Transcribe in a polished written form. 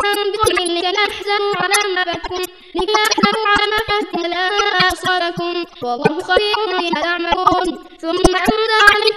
بكم لكي لا تحزنوا على ما فاتكم لا أصابكم والله خبير بما تعملون ثم أنزل عليكم